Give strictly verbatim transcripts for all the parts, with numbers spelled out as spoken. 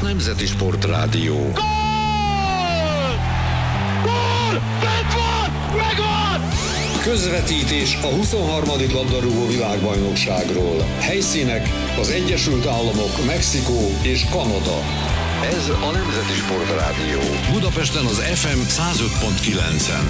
Nemzeti Sportrádió. Gól! Gól! Bent van! Megvan! Közvetítés a huszonharmadik labdarúgó világbajnokságról. Helyszínek az Egyesült Államok, Mexikó és Kanada. Ez a Nemzeti Sportrádió. Budapesten az ef em száz öt pont kilencen.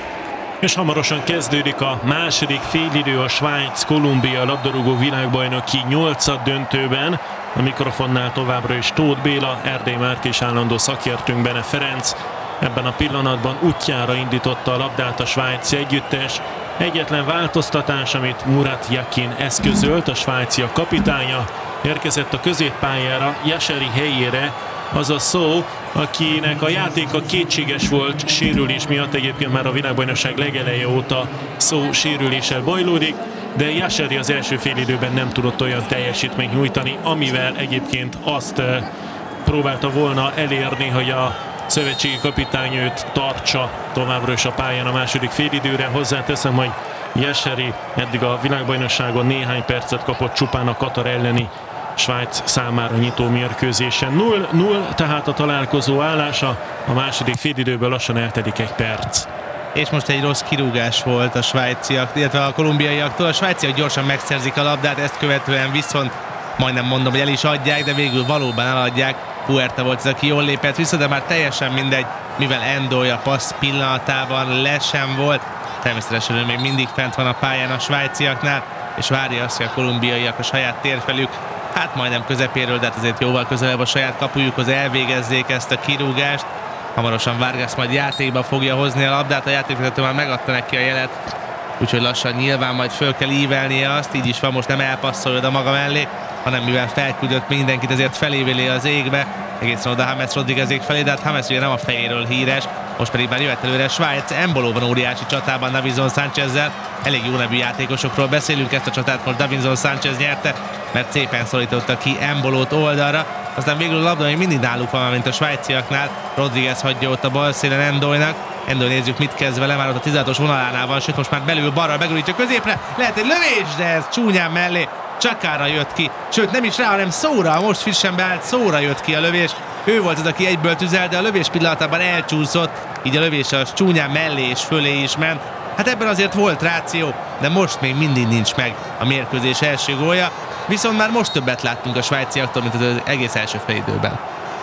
És hamarosan kezdődik a második félidő a Svájc-Kolumbia labdarúgó világbajnoki nyolcad döntőben. A mikrofonnál továbbra is Tóth Béla, Erdély Márkis állandó szakértőnk Bene Ferenc. Ebben a pillanatban útjára indította a labdát a svájci együttes. Egyetlen változtatás, amit Murat Yakin eszközölt, a svájciak kapitánya, érkezett a középpályára Jashari helyére, az a szó, akinek a játéka kétséges volt sérülés miatt, egyébként már a világbajnokság legeleje óta szó sérüléssel bajlódik, de Jashari az első félidőben nem tudott olyan teljesítményt nyújtani, amivel egyébként azt próbálta volna elérni, hogy a szövetségi kapitány őt tartsa továbbra is a pályán a második félidőre. Hozzáteszem, hogy Jashari eddig a világbajnokságon néhány percet kapott csupán a Katar elleni Svájc számára nyitó mérkőzésen. null null tehát a találkozó állása, a második félidőből lassan eltelik egy perc. És most egy rossz kirúgás volt a svájciak, illetve a kolumbiaiaktól. A svájciak gyorsan megszerzik a labdát, ezt követően viszont majdnem mondom, hogy el is adják, de végül valóban eladják. Puerta volt az, aki jól lépett vissza, de már teljesen mindegy, mivel Endoy a passz pillanatában le sem volt. Természetesen ő még mindig fent van a pályán a svájciaknál, és várja azt, hogy a kolumbiaiak a saját térfelük, hát majdnem közepéről, de hát azért jóval közelebb a saját kapujukhoz elvégezzék ezt a kirúgást. Hamarosan Vargas majd játékba fogja hozni a labdát, a játékvezető már megadta neki a jelet, úgyhogy lassan nyilván majd föl kell ívelnie azt, így is van, most nem elpasszolja oda maga mellé, hanem mivel felküldött mindenkit, ezért feléveli az égbe, egészen oda James Rodriguezék felé, de hát James ugye nem a fejéről híres, most pedig már jöhet előre Svájc. Embolo van óriási csatában Davinson Sánchezzel, elég jó nevű játékosokról beszélünk, ezt a csatát most Davinson Sánchez nyerte, mert szépen szorította ki Embolót oldalra, aztán végül a labda még mindig náluk van, mint a svájciaknál. Rodriguez hagyja ott a bal szélen Endoynak. Endoy, nézzük mit kezd vele, már ott a tizenhatos vonalánál van, sőt most már belül balra begurítja középre, lehet egy lövés, de ez csúnyán mellé, Csakára jött ki, sőt nem is rá, hanem szóra, most frissen beállt szóra jött ki a lövés. Ő volt az, aki egyből tüzel, de a lövés pillanatában elcsúszott, így a lövés az csúnyán mellé és fölé is ment. Hát ebben azért volt ráció, de most még mindig nincs meg a mérkőzés első gólja, viszont már most többet láttunk a svájciaktól, mint az egész első félidőben.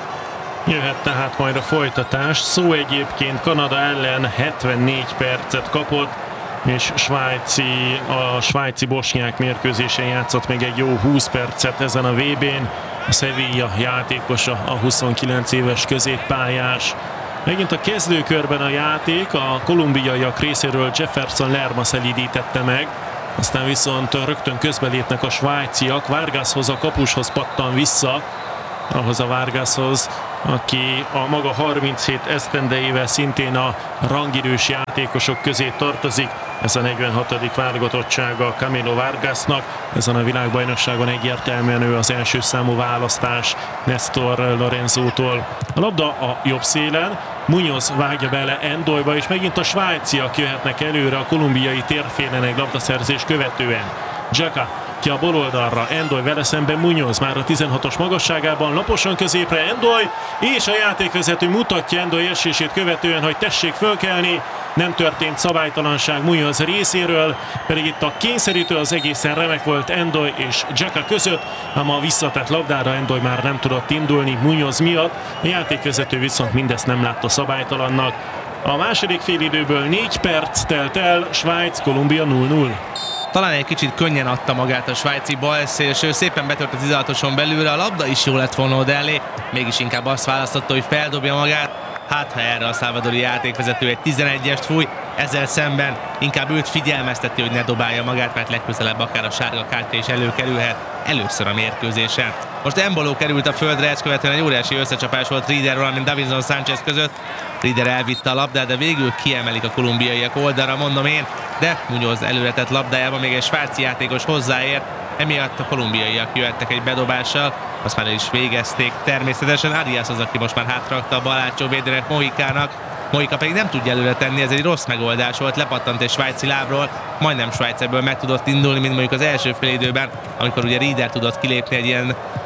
Jöhet tehát majd a folytatás. Szó egyébként Kanada ellen hetvennégy percet kapott, és svájci, a svájci-bosnyák mérkőzésen játszott még egy jó húsz percet ezen a vé bén. A Sevilla játékosa, a huszonkilenc éves középpályás. Megint a kezdőkörben a játék, a kolumbiaiak részéről Jefferson Lerma szelídítette meg, aztán viszont rögtön közbelépnek a svájciak, Vargashoz, a kapushoz pattan vissza, ahhoz a Vargashoz, aki a maga harminchét esztendejével szintén a rangidős játékosok közé tartozik. Ez a negyvenhatodik válogatottsága Camilo Vargasnak. Ezen a világbajnokságon egyértelműen ő az első számú választás Néstor Lorenzótól. A labda a jobb szélen, Muñoz vágja bele Endoyba, és megint a svájciak jöhetnek előre a kolumbiai térfélen egy labdaszerzés követően. Xhaka ki a bal oldalra, Endoy vele szemben Muñoz már a tizenhatos magasságában, laposan középre Endoy, és a játékvezető mutatja Endoy esését követően, hogy tessék fölkelni. Nem történt szabálytalanság Muñoz részéről, pedig itt a kényszerítő az egészen remek volt Endoy és Xhaka között, ám a visszatett labdára Endoy már nem tudott indulni Muñoz miatt, a játékvezető viszont mindezt nem látta szabálytalannak. A második félidőből négy perc telt el, Svájc-Kolumbia null null. Talán egy kicsit könnyen adta magát a svájci balszélső, szépen betört a tizenhatoson belőle, a labda is jó lett volna oda elé, mégis inkább azt választotta, hogy feldobja magát. Hát ha erre a szálvadori játékvezető egy tizenegyest fúj, ezzel szemben inkább őt figyelmezteti, hogy ne dobálja magát, mert legközelebb akár a sárga kártya is előkerülhet, először a mérkőzésen. Most Embolo került a földre, ezt követően egy óriási összecsapás volt Rieder, valamint Davinson Sánchez között. Rieder elvitte a labdát, de végül kiemelik a kolumbiaiak oldalra, mondom én, de Muñoz előretett labdájában még egy svájci játékos hozzáért, emiatt a kolumbiaiak jöttek egy bedobással, azt már el is végezték. Természetesen Arias az, aki most már hátrakta a bal hátsó védőnek, Mohikának. Mohika pedig nem tudja előre tenni, ez egy rossz megoldás volt, lepattant egy svájci lábról, majdnem Svájc ebből meg tudott indulni, mint mondjuk az első félidőben, amikor ugye Rieder tudott kilépni egy ilyen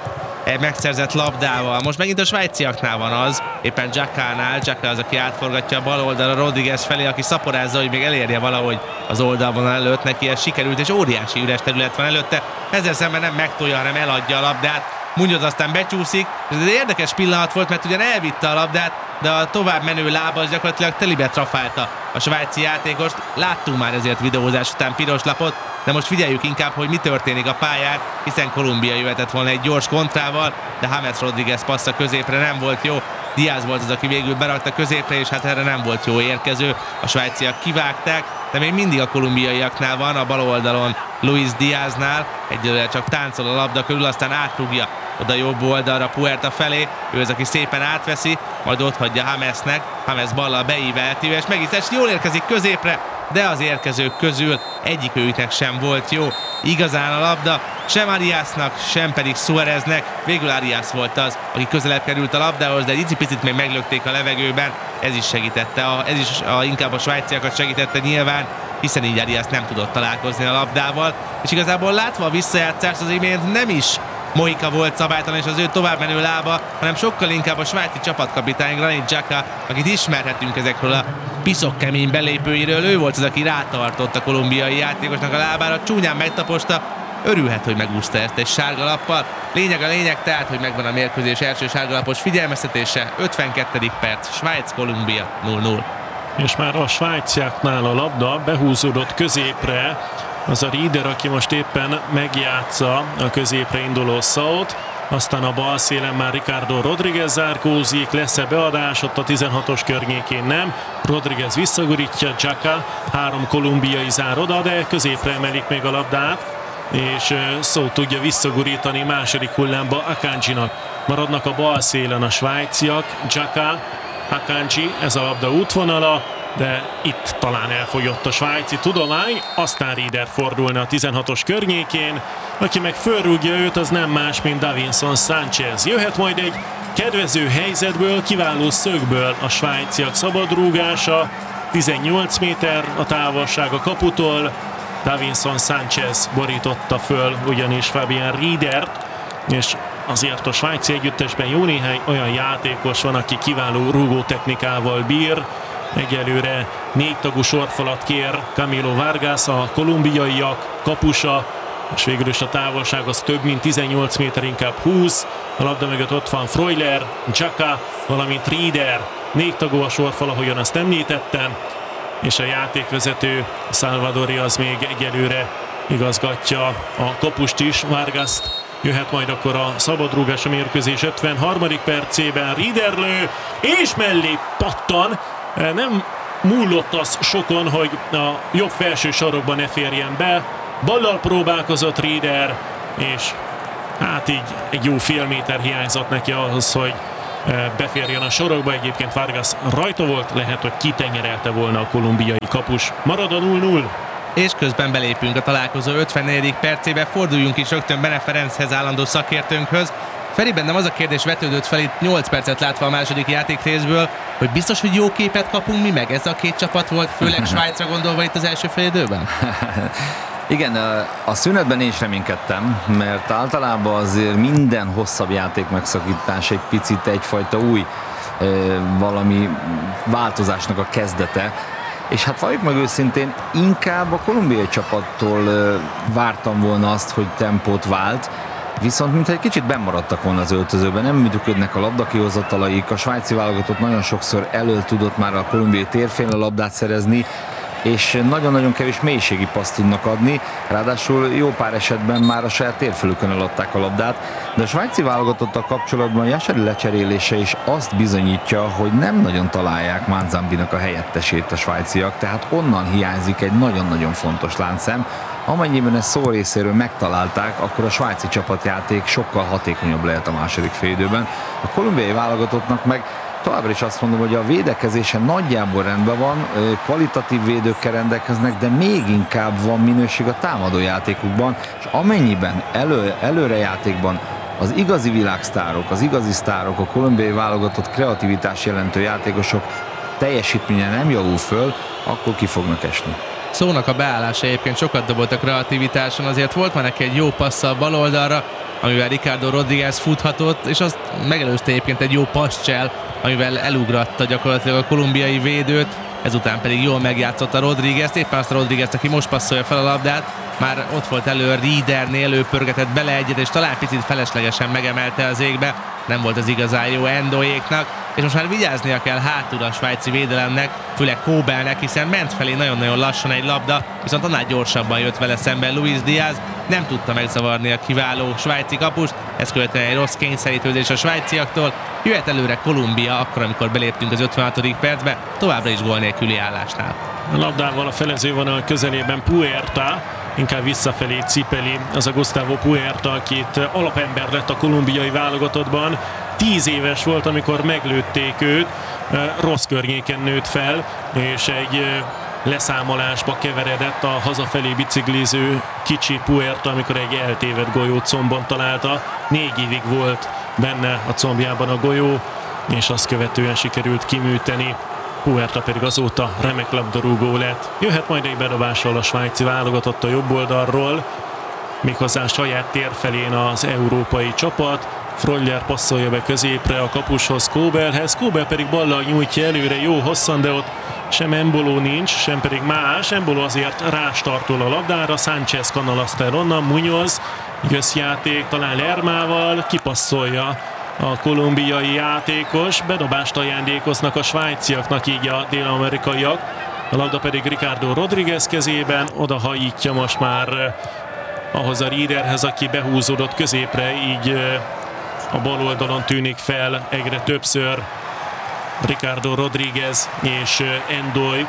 megszerzett labdával. Most megint a svájciaknál van az, éppen Xhakánál. Xhaka az, aki átforgatja a bal oldalra Rodriguez felé, aki szaporázza, hogy még elérje valahogy az oldalvonal előtt. Neki ez sikerült, és óriási üres terület van előtte. Ezzel szemben nem megtolja, hanem eladja a labdát. Munoz aztán becsúszik, és ez egy érdekes pillanat volt, mert ugyan elvitte a labdát, de a tovább menő lába az gyakorlatilag telibe trafálta a svájci játékost. Láttunk már ezért videózás után piros lapot, de most figyeljük inkább, hogy mi történik a pályán, hiszen Kolumbia jöhetett volna egy gyors kontrával, de James Rodriguez passza középre nem volt jó. Diaz volt az, aki végül berakta középre, és hát erre nem volt jó érkező. A svájciak kivágták, de még mindig a kolumbiaiaknál van, a bal oldalon Luis Diaznál. Egyelőre csak táncol a labda körül, aztán átrúgja oda jobb oldalra Puerta felé. Ő az, aki szépen átveszi, majd ott hagyja Jamesnek. James ballal beívelti, és megint jól érkezik középre, de az érkezők közül egyikőjüknek sem volt jó. Igazán a labda sem Ariasnak, sem pedig Suáreznek. Végül Arias volt az, aki közelebb került a labdához, de egy icipicit még meglökték a levegőben. Ez is segítette, a, ez is a, inkább a svájciakat segítette nyilván, hiszen így Arias nem tudott találkozni a labdával. És igazából látva a visszajátszást, az imént nem is Mojica volt szabálytalan és az ő továbbmenő lába, hanem sokkal inkább a svájci csapatkapitány Granit Xhaka, akit ismerhetünk ezekről a piszok kemény belépőiről. Ő volt az, aki rátartott a kolumbiai játékosnak a lábára, csúnyán megtaposta. Örülhet, hogy megúszta ezt egy sárgalappal. Lényeg a lényeg, tehát, hogy megvan a mérkőzés első sárgalapos figyelmeztetése. ötvenkettedik perc, Svájc-Kolumbia null null. És már a svájciaknál a labda behúzódott középre. Az a Rieder, aki most éppen megjátsza a középre induló Saut. Aztán a bal szélen már Ricardo Rodriguez zárkózik, lesz-e beadás, ott a tizenhatos környékén nem. Rodriguez visszagurítja, Xhaka, három kolumbiai zár oda, de középre emelik még a labdát, és Saut tudja visszagurítani második hullámba Akanjinak. Maradnak a bal szélen a svájciak, Xhaka, Akanji, ez a labda útvonala, de itt talán elfogyott a svájci tudomány, aztán Rieder fordulna a tizenhatos környékén, aki meg fölrúgja őt, az nem más, mint Davinson Sánchez. Jöhet majd egy kedvező helyzetből, kiváló szögből a svájciak szabadrúgása, tizennyolc méter a távolság a kaputól, Davinson Sánchez borította föl ugyanis Fabian Riedert, és azért a svájci együttesben jó néhány olyan játékos van, aki kiváló rúgótechnikával bír. Egyelőre négy tagú sorfalat kér Camilo Vargas, a kolumbiaiak kapusa, és végül is a távolság az több mint tizennyolc méter, inkább húsz. A labda mögött ott van Freuler, Xhaka, valamint Rieder. Négy tagú a sorfal, ahogyan azt említettem, és a játékvezető Salvadori az még egyelőre igazgatja a kapust is, Vargast. Jöhet majd akkor a szabadrúgás a mérkőzés ötvenharmadik percében. Rieder lő, és mellé pattan. Nem múlott az sokon, hogy a jobb felső sarokban ne férjen be. Ballal próbálkozott Rieder, és hát így egy jó fél méter hiányzott neki ahhoz, hogy beférjen a sorokba. Egyébként Vargas rajta volt, lehet, hogy kitenyerelte volna a kolumbiai kapus. Marad a null null. És közben belépünk a találkozó ötvennegyedik percébe, forduljunk is rögtön Bene Ferenchez, állandó szakértőnkhöz. Feri, bennem az a kérdés vetődött fel itt nyolc percet látva a második játékrészből, hogy biztos, hogy jó képet kapunk mi meg? Ez a két csapat volt, főleg Svájcra gondolva itt az első fél időben? Igen, a szünetben én is reménykedtem, mert általában azért minden hosszabb játék megszakítás egy picit egyfajta új valami változásnak a kezdete. És hát valljuk meg őszintén, inkább a kolumbiai csapattól vártam volna azt, hogy tempót vált, viszont mintha egy kicsit bennmaradtak volna az öltözőben, nem működnek a labdakihozatalaik, a svájci válogatott nagyon sokszor elől tudott már a kolumbiai térfélre a labdát szerezni, és nagyon-nagyon kevés mélységi paszt tudnak adni, ráadásul jó pár esetben már a saját térfelükön eladták a labdát, de a svájci válogatottal kapcsolatban Jászeri lecserélése is azt bizonyítja, hogy nem nagyon találják Manzambinak a helyettesét a svájciak, tehát onnan hiányzik egy nagyon-nagyon fontos láncszem. Amennyiben ezt szó részéről megtalálták, akkor a svájci csapatjáték sokkal hatékonyabb lehet a második félidőben. A kolumbiai válogatottnak meg továbbra is azt mondom, hogy a védekezése nagyjából rendben van, kvalitatív védőkkel rendelkeznek, de még inkább van minőség a támadójátékukban, és amennyiben elő, előrejátékban az igazi világsztárok, az igazi sztárok, a kolumbiai válogatott kreativitás jelentő játékosok teljesítménye nem javul föl, akkor ki fognak esni. Szónak a beállása egyébként sokat dobott a kreativitáson, azért volt már neki egy jó passza a bal oldalra, amivel Ricardo Rodriguez futhatott, és azt megelőzte egyébként egy jó passzcsel, amivel elugratta gyakorlatilag a kolumbiai védőt, ezután pedig jól megjátszotta Rodriguez, éppen azt a Rodriguez, aki most passzolja fel a labdát, már ott volt elő Riedernél, ő pörgetett bele egyet, és talán picit feleslegesen megemelte az égbe, nem volt az igazán jó Endoéknak, és most már vigyáznia kell hátul a svájci védelemnek, főleg Kóbelnek, hiszen ment felé nagyon-nagyon lassan egy labda, viszont annál gyorsabban jött vele szemben Luis Diaz, nem tudta megzavarni a kiváló svájci kapust, ez követően egy rossz kényszerítőzés a svájciaktól, jöhet előre Kolumbia, akkor, amikor beléptünk az ötvenhatodik percbe, továbbra is gól nélküli állásnál. A labdával a felezővonal közelében Puerta, inkább visszafelé cipeli az a Gustavo Puerta, akit alapember lett a kolumbiai válogatottban. Tíz éves volt, amikor meglőtték őt, rossz környéken nőtt fel, és egy leszámolásba keveredett a hazafelé bicikliző kicsi Puerta, amikor egy eltévedt golyót combon találta. Négy évig volt benne a combjában a golyó, és azt követően sikerült kiműteni. Puerta pedig azóta remek labdarúgó lett. Jöhet majd egy bedobással a svájci válogatott a jobb oldalról, méghozzá saját tér felén az európai csapat. Freuler passzolja be középre a kapushoz, Kóbelhez, Kóbel pedig ballal nyújtja előre jó hosszan, de ott sem Embolo nincs, sem pedig más. Embolo azért rástartol a labdára, Sánchez kanalaszta el onnan, Muñoz, összjáték talán Lermával, kipasszolja a kolumbiai játékos, bedobást ajándékoznak a svájciaknak, így a dél-amerikaiak. A labda pedig Ricardo Rodriguez kezében, oda hajítja most már ahhoz a Riederhez, aki behúzódott középre, így a bal oldalon tűnik fel egyre többször Ricardo Rodriguez és Endoy.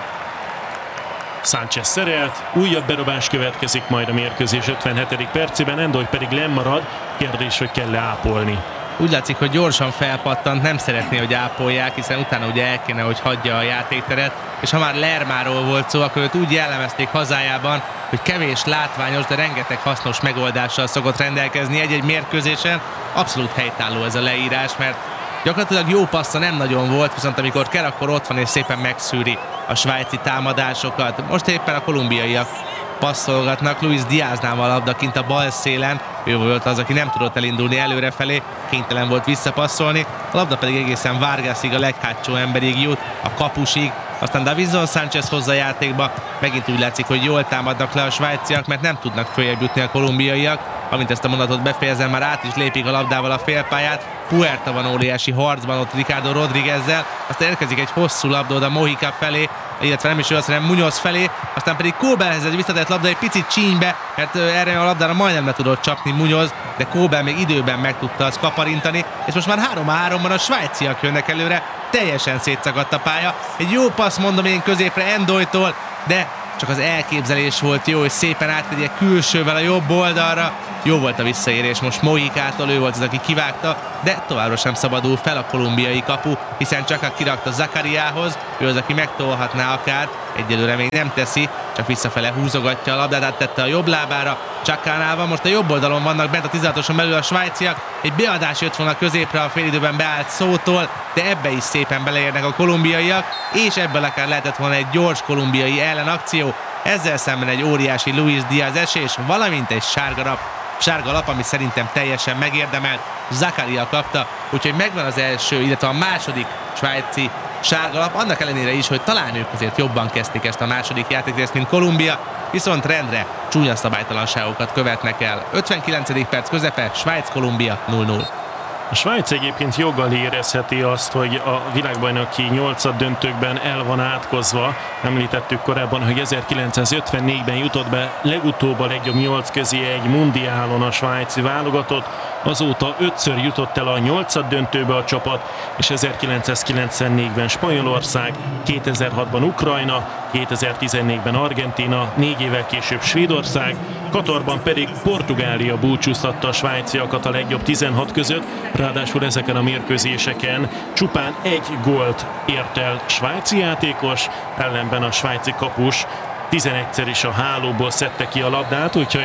Sánchez szerelt, újabb bedobás következik majd a mérkőzés ötvenhetedik percében, Endoy pedig lemarad, kérdés, hogy kell ápolni. Úgy látszik, hogy gyorsan felpattant, nem szeretné, hogy ápolják, hiszen utána ugye el kéne, hogy hagyja a játékteret, és ha már Lermáról volt szó, akkor őt úgy jellemezték hazájában, hogy kevés látványos, de rengeteg hasznos megoldással szokott rendelkezni egy-egy mérkőzésen. Abszolút helytálló ez a leírás, mert gyakorlatilag jó passza nem nagyon volt, viszont amikor kell, akkor ott van és szépen megszűri a svájci támadásokat. Most éppen a kolumbiaiak passzolgatnak, Luis Diaznál van a labda kint a bal szélen, ő volt az, aki nem tudott elindulni előrefelé, kénytelen volt visszapasszolni, a labda pedig egészen Vargasig, a leghátsó emberig jut, a kapusig, aztán Davinson Sánchez hozza játékba, megint úgy látszik, hogy jól támadnak le a svájciak, mert nem tudnak följebb jutni a kolumbiaiak, amint ezt a mondatot befejezem, már át is lépik a labdával a félpályát, Puerta van óriási harcban ott Ricardo Rodriguezzel, aztán érkezik egy hosszú labda oda Mojica felé, illetve nem is ő azt, hanem Muñoz felé, aztán pedig Kóbelhez egy visszatett labda egy picit csínybe, mert erre a labdára majdnem le tudott csapni Muñoz, de Kóbel még időben meg tudta azt kaparintani, és most már három háromban a svájciak jönnek előre, teljesen szétszakadt a pálya. Egy jó passz, mondom én, középre Endoytól, de csak az elképzelés volt jó, hogy szépen áttegye külsővel a jobb oldalra. Jó volt a visszaérés most Mojicától, ő volt az, aki kivágta, de továbbra sem szabadul fel a kolumbiai kapu, hiszen csak a kirakta Zakariához, ő az, aki megtolhatná akár, egyelőre még nem teszi, csak visszafele húzogatja a labdát, áttette a jobb lábára, Csakánál van, most a jobb oldalon vannak bent a tizenhatoson belül a svájciak, egy beadás jött volna középre a félidőben beállt Szótól, de ebbe is szépen beleérnek a kolumbiaiak, és ebből akár lehetett volna egy gyors kolumbiai ellenakció, ezzel szemben egy óriási Luis Diaz esés, valamint egy sárga rap, sárga lap, ami szerintem teljesen megérdemelt, Zakaria kapta, úgyhogy megvan az első, illetve a második svájci sárga lap, annak ellenére is, hogy talán ők azért jobban kezdték ezt a második játékrészt, mint Kolumbia, viszont rendre csúnya szabálytalanságokat követnek el. ötvenkilencedik perc közepe, Svájc-Kolumbia nulla nulla. A Svájc egyébként joggal érezheti azt, hogy a világbajnoki nyolcad döntőkben el van átkozva. Említettük korábban, hogy ezerkilencszázötvennégyben jutott be legutóbb a legjobb nyolc közé egy mundiálon a svájci válogatott. Azóta ötször jutott el a nyolcad döntőbe a csapat, és ezerkilencszázkilencvennégyben Spanyolország, kétezer-hatban Ukrajna, kétezer-tizennégyben Argentína, négy évvel később Svédország, Katarban pedig Portugália búcsúztatta a svájciakat a legjobb tizenhat között, ráadásul ezeken a mérkőzéseken csupán egy gólt ért el svájci játékos, ellenben a svájci kapus tizenegyszer is a hálóból szedte ki a labdát, úgyhogy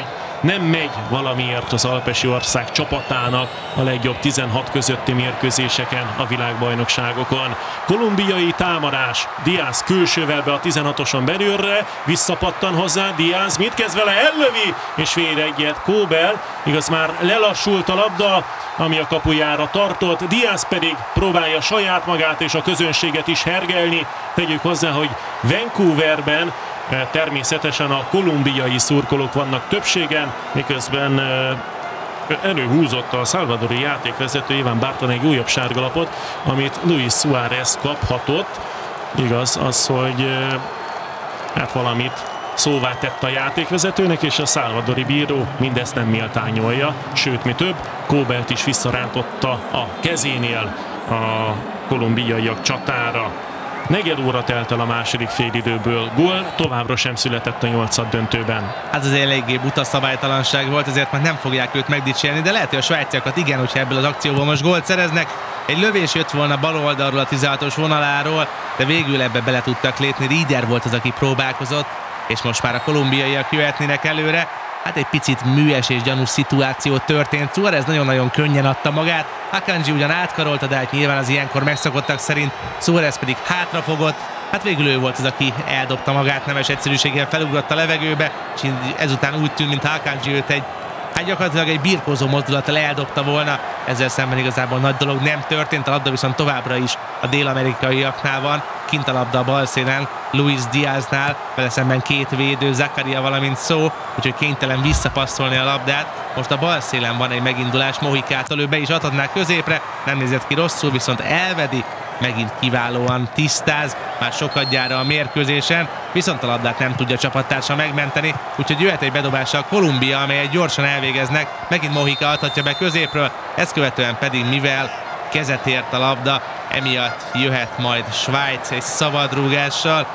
nem megy valamiért az alpesi ország csapatának a legjobb tizenhat közötti mérkőzéseken a világbajnokságokon. Kolumbiai támadás, Diaz külsővel be a tizenhatoson belülre, visszapattan hozzá, Diaz mit kezd vele, ellövi, és véd egyet Kóbel, igaz már lelassult a labda, ami a kapujára tartott, Diaz pedig próbálja saját magát és a közönséget is hergelni. Tegyük hozzá, hogy Vancouverben természetesen a kolumbiai szurkolók vannak többségen, miközben előhúzott a salvadori játékvezető Iván Barton egy újabb sárgalapot, amit Luis Suárez kaphatott. Igaz az, hogy hát valamit szóvá tett a játékvezetőnek, és a salvadori bíró mindezt nem méltányolja, sőt mi több, Kóbelt is visszarántotta a kezénél a kolumbiaiak csatára. Negyed óra telt el a második félidőből, gól továbbra sem született a nyolcad döntőben. Hát az eléggé buta szabálytalanság volt, ezért már nem fogják őt megdicsérni, de lehet, hogy a svájciakat igen, hogyha ebből az akcióból most gólt szereznek. Egy lövés jött volna bal oldalról a tizenhatos vonaláról, de végül ebbe bele tudtak lépni. Rieder volt az, aki próbálkozott, és most már a kolumbiaiak jöhetnének előre. Hát egy picit műes és gyanús szituáció történt. Suárez nagyon-nagyon könnyen adta magát. Akanji ugyan átkarolta, de hát nyilván az ilyenkor megszokottak szerint. Suárez pedig hátrafogott. Hát végül ő volt az, aki eldobta magát, nemes egyszerűséggel felugrott a levegőbe, és ezután úgy tűnt, mintha Akanji őt egy, hát gyakorlatilag egy birkózó mozdulattal eldobta volna. Ezzel szemben igazából nagy dolog nem történt, a labda viszont továbbra is a dél-amerikaiaknál van. Kint a labda a bal szélen, Luis Diaznál, vele szemben két védő, Zakaria, valamint Szó, úgyhogy kénytelen visszapasszolni a labdát. Most a bal szélen van egy megindulás Mohikától, ő be is adhatná középre, nem nézett ki rosszul, viszont elvedi, megint kiválóan tisztáz, már sokadjára a mérkőzésen, viszont a labdát nem tudja csapattársa megmenteni, úgyhogy jöhet egy bedobással a Kolumbia, amelyet gyorsan elvégeznek, megint Mohika adhatja be középről, ezt követően pedig, mivel kezet ért a labda, emiatt jöhet majd Svájc egy szabadrúgással.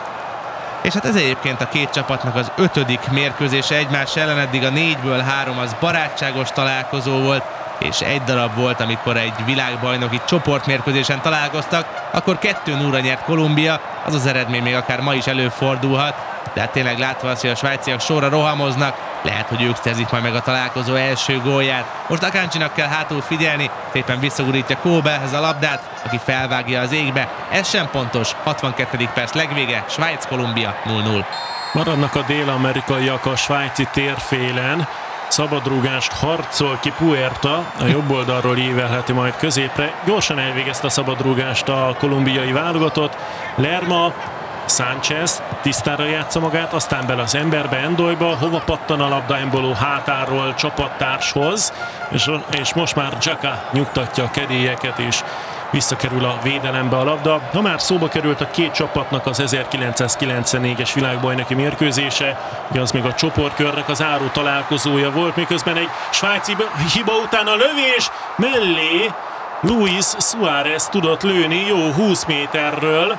És hát ez egyébként a két csapatnak az ötödik mérkőzése egymás ellen, eddig a négyből három az barátságos találkozó volt, és egy darab volt, amikor egy világbajnoki csoportmérkőzésen találkoztak, akkor kettő nulla nyert Kolumbia, az az eredmény még akár ma is előfordulhat, de hát tényleg látva azt, hogy a svájciak sorra rohamoznak, lehet, hogy ők szerzik majd meg a találkozó első gólját. Most Akanjinak kell hátul figyelni, szépen visszagurítja Kóbelhez a labdát, aki felvágja az égbe. Ez sem pontos, hatvankettedik perc legvége, Svájc-Kolumbia nulla nulla. Maradnak a dél-amerikaiak a svájci térfélen. Szabadrúgást harcol ki Puerta, a jobb oldalról ívelheti majd középre. Gyorsan elvégezte a szabadrúgást a kolumbiai válogatott. Lerma, Sánchez tisztára játsza magát, aztán bele az emberbe, Endoyba, hova pattan a labda Embolo hátáról csapattárshoz, és, és most már Xhaka nyugtatja a kedélyeket, és visszakerül a védelembe a labda. Ha már szóba került a két csapatnak az ezerkilencszázkilencvennégyes világbajnoki mérkőzése, az még a csoportkörnek az áró találkozója volt, miközben egy svájci hiba után a lövés mellé Luis Suárez tudott lőni jó húsz méterről,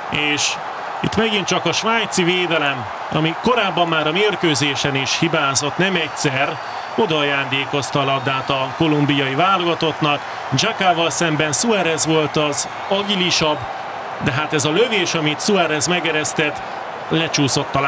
és itt megint csak a svájci védelem, ami korábban már a mérkőzésen is hibázott nem egyszer, oda ajándékozta a labdát a kolumbiai válogatottnak. Xhakával szemben Suárez volt az agilisabb, de hát ez a lövés, amit Suárez megeresztett, lecsúszott a